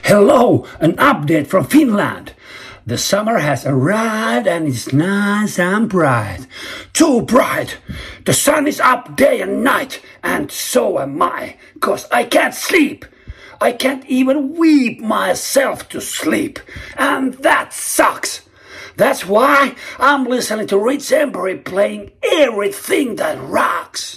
Hello, an update from Finland. The summer has arrived and it's nice and bright. Too bright. The sun is up day and night, and so am I, 'cause I can't sleep. I can't even weep myself to sleep, and that sucks. That's why I'm listening to Rich Embury playing everything that rocks.